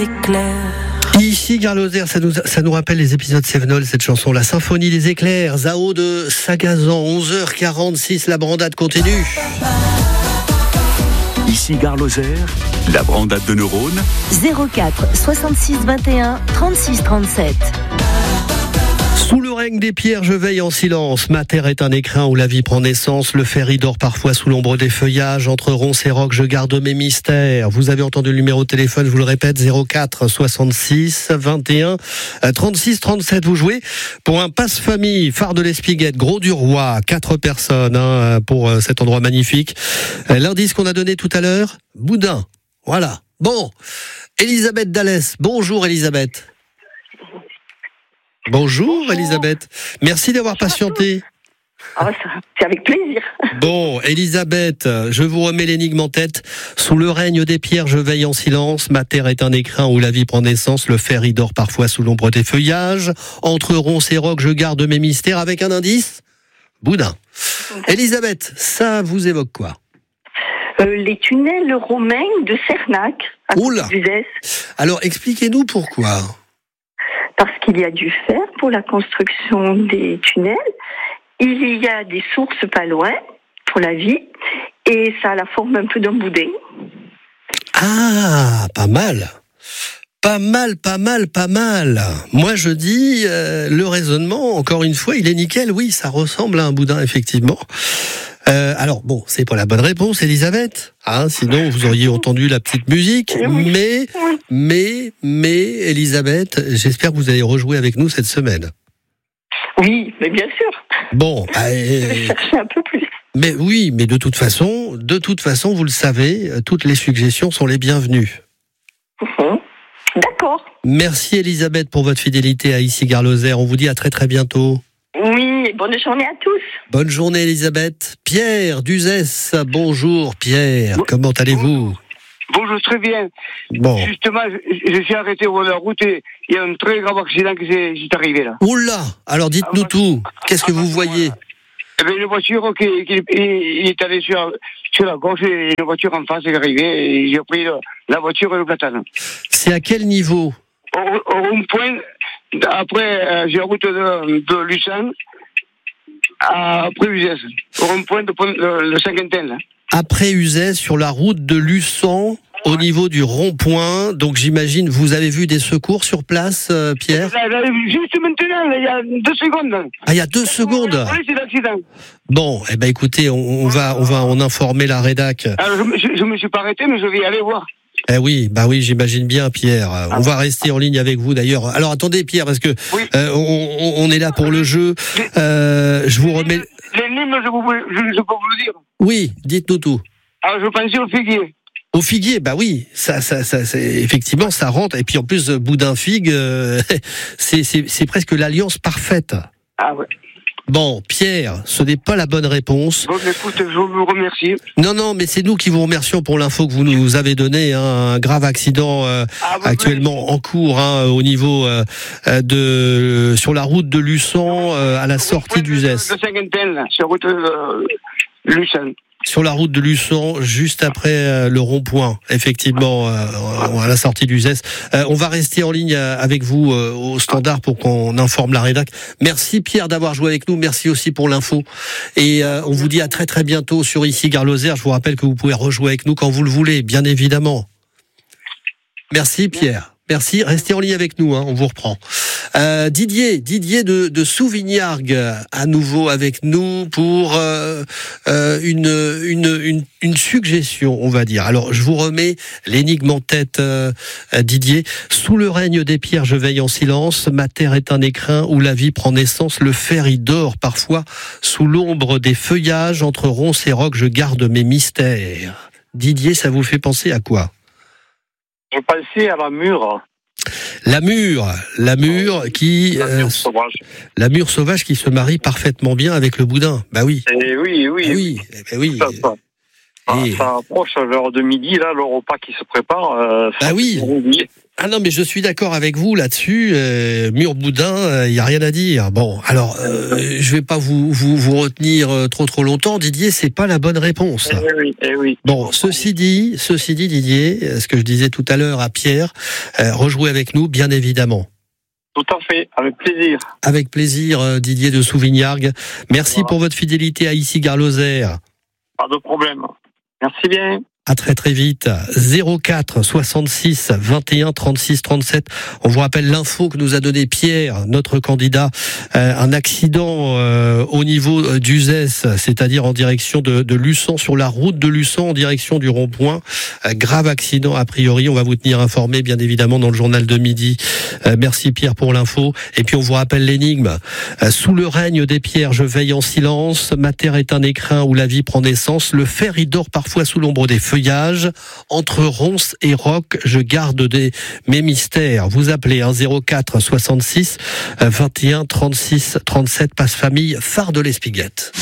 Ici, Gare Lozère, ça nous rappelle les épisodes Sévenol, cette chanson, la symphonie des éclairs, Zao de Sagazan, 11h46, la brandade continue. Ici, Gare Lozère, la brandade de neurones. 04 66 21 36 37. Sous le règne des pierres, je veille en silence. Ma terre est un écrin où la vie prend naissance. Le fer y dort parfois sous l'ombre des feuillages. Entre ronces et rocs, je garde mes mystères. Vous avez entendu le numéro de téléphone, je vous le répète, 04 66 21 36 37. Vous jouez pour un passe-famille, phare de l'Espiguette, Gros du Roi. 4 personnes pour cet endroit magnifique. L'indice qu'on a donné tout à l'heure, Boudin. Voilà. Bon, Elisabeth Dallès. Bonjour Elisabeth. Bonjour Elisabeth, merci d'avoir patienté. C'est avec plaisir. Bon, Elisabeth, je vous remets l'énigme en tête. Sous le règne des pierres, je veille en silence. Ma terre est un écrin où la vie prend naissance. Le fer y dort parfois sous l'ombre des feuillages. Entre ronces et rocs, je garde mes mystères. Avec un indice, Boudin. Elisabeth, ça vous évoque quoi? Les tunnels romains de Cernac. Oula. Alors, expliquez-nous pourquoi. Parce qu'il y a du fer pour la construction des tunnels. Il y a des sources pas loin pour la vie. Et ça a la forme un peu d'un boudin. Ah, pas mal. Pas mal. Moi, je dis, le raisonnement, encore une fois, il est nickel. Oui, ça ressemble à un boudin, effectivement. Alors, bon, c'est pas la bonne réponse, Elisabeth. Sinon, vous auriez entendu la petite musique. Mais, Elisabeth, j'espère que vous allez rejouer avec nous cette semaine. Oui, mais bien sûr. Bon. Je vais chercher un peu plus. Mais oui, mais de toute façon, vous le savez, toutes les suggestions sont les bienvenues. D'accord. Merci Elisabeth pour votre fidélité à Ici Gare Lozère. On vous dit à très très bientôt. Oui, bonne journée à tous. Bonne journée Elisabeth. Pierre d'Uzès, bonjour Pierre, comment allez-vous? Bonjour, très bien. Bon. Justement, je suis arrêté au bord de la route et il y a un très grave accident qui est arrivé là. Oula, alors dites-nous tout, qu'est-ce que vous voyez? Une voiture qui est allée sur la gauche et une voiture en face est arrivée et j'ai pris la voiture et le platane. C'est à quel niveau? Au rond-point, après j'ai la route de Lucin, après Uzès, au rond-point de le Saint-Quentin là. Après Uzès, sur la route de Luçon, au niveau du rond-point. Donc j'imagine, vous avez vu des secours sur place, Pierre? Juste maintenant, il y a 2 secondes. Ah, il y a 2 secondes? Oui, c'est l'accident. Bon, écoutez, on va en informer la rédac. Alors, je me suis pas arrêté, mais je vais aller voir. Oui, j'imagine bien, Pierre. On va rester en ligne avec vous, d'ailleurs. Alors, attendez, Pierre, parce que on est là pour le jeu. Je vous remets... L'énigme, je peux vous le dire. Oui, dites-nous tout. Alors, je pensais au figuier. Au figuier, oui, ça, effectivement, ça rentre. Et puis, en plus, boudin figue, c'est presque l'alliance parfaite. Ah ouais. Bon, Pierre, ce n'est pas la bonne réponse. Bon, écoute, je vous remercie. Non, mais c'est nous qui vous remercions pour l'info que vous nous avez donnée. Un grave accident actuellement en cours au niveau sur la route de Luçon à la sortie d'Uzès. De Saint-Quentin, sur la route de Luçon. Sur la route de Luçon, juste après le rond-point, effectivement, à la sortie d'Uzès. On va rester en ligne avec vous au standard pour qu'on informe la rédac. Merci Pierre d'avoir joué avec nous, merci aussi pour l'info. Et on vous dit à très très bientôt sur Ici Gare Lozère. Je vous rappelle que vous pouvez rejouer avec nous quand vous le voulez, bien évidemment. Merci Pierre. Merci, restez en ligne avec nous, on vous reprend. Didier de Souvignargues, à nouveau avec nous pour une suggestion, on va dire. Alors, je vous remets l'énigme en tête, Didier. Sous le règne des pierres, je veille en silence. Ma terre est un écrin où la vie prend naissance. Le fer y dort parfois sous l'ombre des feuillages. Entre ronces et rocs, je garde mes mystères. Didier, ça vous fait penser à quoi? Je pensais à la mûre. La mûre qui... La mûre sauvage. La mûre sauvage qui se marie parfaitement bien avec le boudin. Oui. Oui. Oui. Et... Ça approche à l'heure de midi, là, le repas qui se prépare. Ah oui. Ah non, mais je suis d'accord avec vous là-dessus. Mur boudin, il y a rien à dire. Bon, alors, je vais pas vous retenir trop longtemps. Didier, c'est pas la bonne réponse. Eh oui. Bon, ceci dit, Didier, ce que je disais tout à l'heure à Pierre, rejouez avec nous, bien évidemment. Tout à fait, avec plaisir. Avec plaisir, Didier de Souvignargues. Merci pour votre fidélité à Issy-Gare-Lozère. Pas de problème. Merci bien. À très vite. 04 66 21 36 37. On vous rappelle l'info que nous a donné Pierre, notre candidat. Un accident au niveau d'Uzès, c'est-à-dire en direction de Luçon, sur la route de Luçon, en direction du rond-point. Grave accident a priori. On va vous tenir informé, bien évidemment, dans le journal de midi. Merci Pierre pour l'info. Et puis on vous rappelle l'énigme. Sous le règne des pierres, je veille en silence. Ma terre est un écrin où la vie prend naissance. Le fer y dort parfois sous l'ombre des feuillages. Entre ronces et rocs, je garde mes mystères. Vous appelez 04 66 21 36 37, passe famille, phare de l'Espiguette.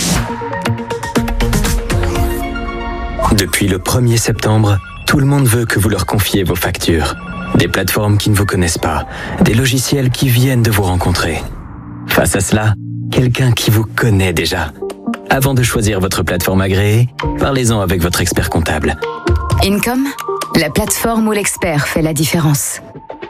Depuis le 1er septembre, tout le monde veut que vous leur confiez vos factures. Des plateformes qui ne vous connaissent pas, des logiciels qui viennent de vous rencontrer. Face à cela, quelqu'un qui vous connaît déjà. Avant de choisir votre plateforme agréée, parlez-en avec votre expert comptable. Income, la plateforme où l'expert fait la différence.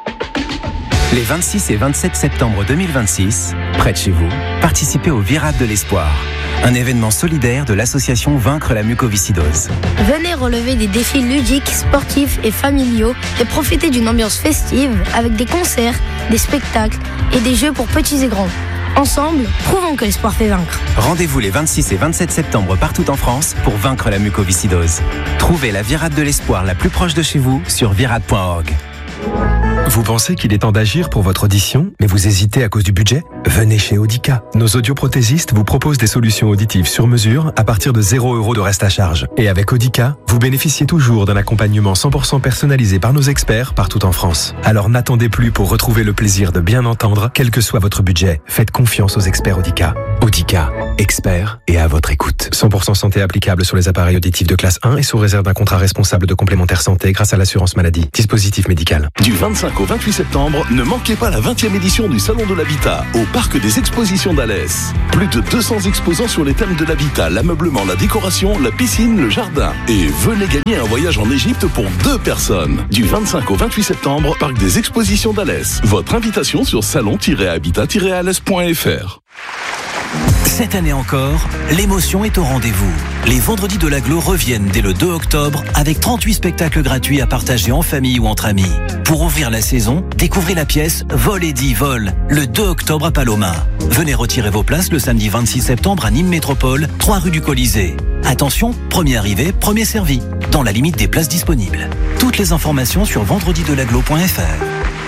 Les 26 et 27 septembre 2026, près de chez vous, participez au Virade de l'Espoir, un événement solidaire de l'association Vaincre la mucoviscidose. Venez relever des défis ludiques, sportifs et familiaux et profiter d'une ambiance festive avec des concerts, des spectacles et des jeux pour petits et grands. Ensemble, prouvons que l'espoir fait vaincre. Rendez-vous les 26 et 27 septembre partout en France pour vaincre la mucoviscidose. Trouvez la Virade de l'Espoir la plus proche de chez vous sur virade.org. Vous pensez qu'il est temps d'agir pour votre audition, mais vous hésitez à cause du budget ? Venez chez Audica. Nos audioprothésistes vous proposent des solutions auditives sur mesure à partir de 0 € de reste à charge. Et avec Audica, vous bénéficiez toujours d'un accompagnement 100% personnalisé par nos experts partout en France. Alors n'attendez plus pour retrouver le plaisir de bien entendre, quel que soit votre budget. Faites confiance aux experts Audica. Audica, experts et à votre écoute. 100% santé applicable sur les appareils auditifs de classe 1 et sous réserve d'un contrat responsable de complémentaire santé grâce à l'assurance maladie. Dispositif médical. Du 25 au 28 septembre, ne manquez pas la 20e édition du Salon de l'Habitat au Parc des Expositions d'Alès. Plus de 200 exposants sur les thèmes de l'habitat, l'ameublement, la décoration, la piscine, le jardin. Et venez gagner un voyage en Égypte pour 2 personnes. Du 25 au 28 septembre, Parc des Expositions d'Alès. Votre invitation sur salon-habitat-alès.fr. Cette année encore, l'émotion est au rendez-vous. Les Vendredis de l'Agglo reviennent dès le 2 octobre avec 38 spectacles gratuits à partager en famille ou entre amis. Pour ouvrir la saison, découvrez la pièce Vol et dit Vol, le 2 octobre à Paloma. Venez retirer vos places le samedi 26 septembre à Nîmes Métropole, 3 rue du Colisée. Attention, premier arrivé, premier servi, dans la limite des places disponibles. Toutes les informations sur vendredidelaglo.fr.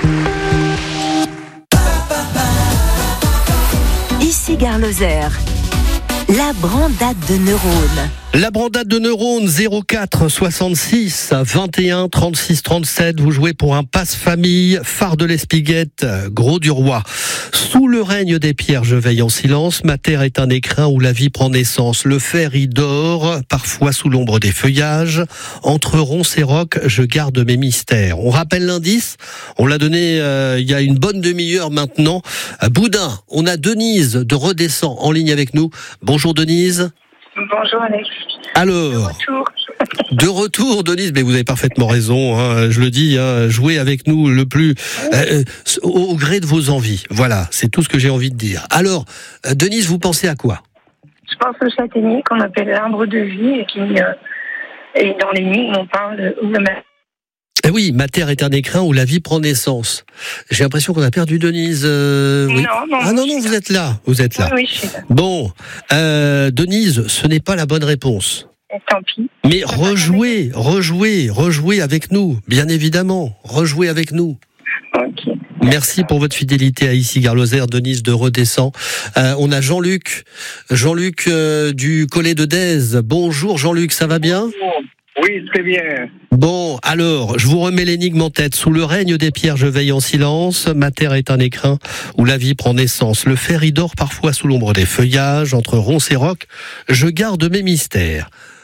Issy-Gare-Lozère, la brandade de neurones. La brandade de neurones 04 66 21 36 37. Vous jouez pour un passe-famille, phare de l'Espiguette, Gros du Roi. Sous le règne des pierres, je veille en silence. Ma terre est un écrin où la vie prend naissance. Le fer y dort, parfois sous l'ombre des feuillages. Entre ronces et rocs, je garde mes mystères. On rappelle l'indice. On l'a donné il y a une bonne demi-heure maintenant. Boudin, on a Denise de Redescend en ligne avec nous. Bonjour Denise. Bonjour Alex. Alors, de retour, Denise, mais vous avez parfaitement raison, hein, je le dis, hein, jouez avec nous le plus au gré de vos envies. Voilà, c'est tout ce que j'ai envie de dire. Alors, Denise, vous pensez à quoi ? Je pense au châtaignier qu'on appelle l'arbre de vie et qui et dans l'énigme on parle de oui, ma terre est un écrin où la vie prend naissance. J'ai l'impression qu'on a perdu Denise. Oui. Non, vous êtes là. Vous êtes là. Oui, je suis là. Bon, Denise, ce n'est pas la bonne réponse. Tant pis. Mais rejouez avec nous, bien évidemment. Rejouez avec nous. Ok. Merci pour votre fidélité à Issy-Gare-Lozère, Denise de Redescend. On a Jean-Luc du Collet de Dèze. Bonjour Jean-Luc, ça va bien ? Oui, très bien. Bon, alors, je vous remets l'énigme en tête. Sous le règne des pierres, je veille en silence. Ma terre est un écrin où la vie prend naissance. Le fer y dort parfois sous l'ombre des feuillages. Entre ronces et rocs, je garde mes mystères.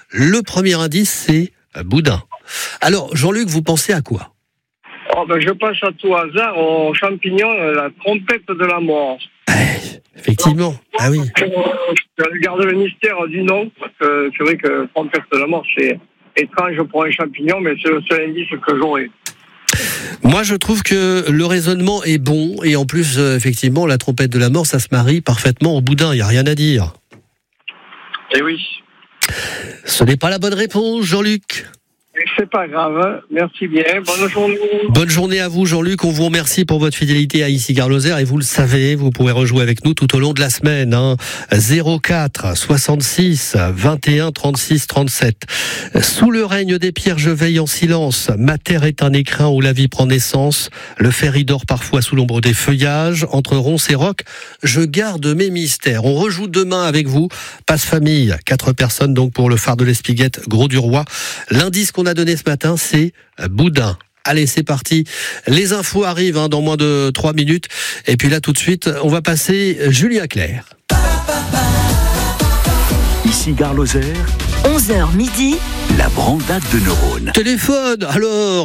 Le premier indice, c'est boudin. Alors, Jean-Luc, vous pensez à quoi ? Je pense à tout hasard aux champignons, la trompette de la mort. Effectivement, ah oui. Je garde le mystère du nom, parce que c'est vrai que trompette de la mort, c'est étrange pour un champignon, mais c'est le seul indice que j'aurais. Moi, je trouve que le raisonnement est bon, et en plus, effectivement, la trompette de la mort, ça se marie parfaitement au boudin, il n'y a rien à dire. Eh oui. Ce n'est pas la bonne réponse, Jean-Luc. C'est pas grave, merci bien, bonne journée. Bonne journée à vous, Jean-Luc, on vous remercie pour votre fidélité à Ici Gare Lozère, et vous le savez, vous pouvez rejouer avec nous tout au long de la semaine, 04 66 21 36 37. Sous le règne des pierres, je veille en silence, ma terre est un écrin où la vie prend naissance, le ferry dort parfois sous l'ombre des feuillages, entre ronces et rocs, je garde mes mystères. On rejoue demain avec vous, passe famille, 4 personnes donc pour le phare de l'Espiguette, Gros du Roi. L'indice qu'on a donné ce matin, c'est boudin. Allez, c'est parti. Les infos arrivent dans moins de 3 minutes. Et puis là, tout de suite, on va passer Julien Clerc. Ici Gare Lozère, 11h midi, la brandade de neurones. Téléphone, alors